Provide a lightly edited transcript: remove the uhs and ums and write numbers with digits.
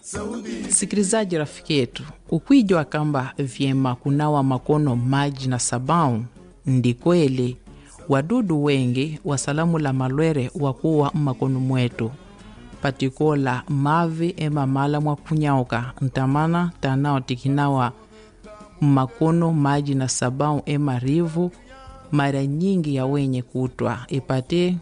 Sikilizaji rafiki yetu, ukwijua kamba vyema kunawa makono maji na sabau, ndi kweli wadudu wengi wasalamu la malwere wakuwa makono mwetu. Patikola mavi ema mala mwa kunyauka, ntamana tanao tikinawa makono maji na sabau ema rivu, mara nyingi ya wenye kutwa ipate